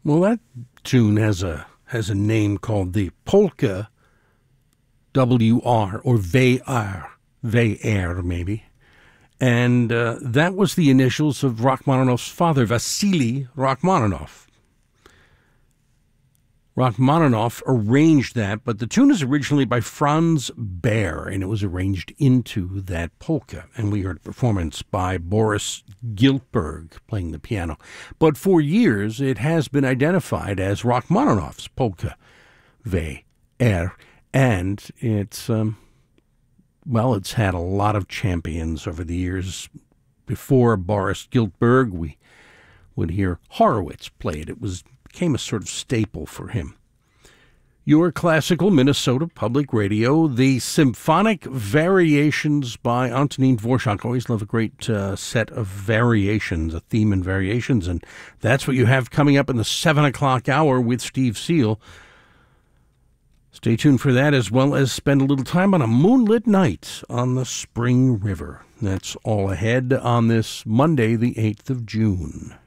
Well, that tune has a name called the Polka WR, or VR maybe. And that was the initials of Rachmaninoff's father, Vasily Rachmaninoff. Rachmaninoff arranged that, but the tune is originally by Franz Baer, and it was arranged into that polka. And we heard a performance by Boris Giltberg playing the piano. But for years, it has been identified as Rachmaninoff's polka VR, and it's had a lot of champions over the years. Before Boris Giltberg, we would hear Horowitz play it. It became a sort of staple for him. Your classical Minnesota Public Radio, the Symphonic Variations by Antonin Dvorak. Always love a great set of variations, a theme and variations, and that's what you have coming up in the 7 o'clock hour with Steve Seal. Stay tuned for that, as well as spend a little time on a moonlit night on the Spring River. That's all ahead on this Monday, the 8th of June.